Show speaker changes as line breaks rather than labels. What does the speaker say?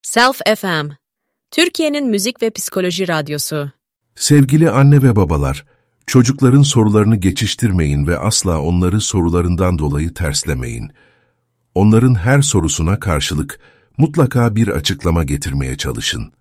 Self FM, Türkiye'nin müzik ve psikoloji radyosu.
Sevgili anne ve babalar, çocukların sorularını geçiştirmeyin ve asla onları sorularından dolayı terslemeyin. Onların her sorusuna karşılık mutlaka bir açıklama getirmeye çalışın.